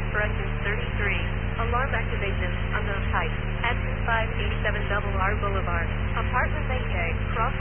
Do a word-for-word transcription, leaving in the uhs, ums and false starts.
Phosphorescence thirty-three. Alarm activation. Unknown type. Address five eighty-seven Double R Boulevard. Apartment Maytag. Cross